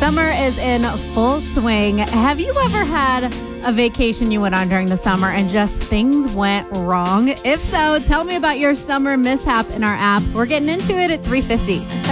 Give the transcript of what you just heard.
Summer is in full swing. Have you ever had a vacation you went on during the summer and just things went wrong? If so, tell me about your summer mishap in our app. We're getting into it at 3:50.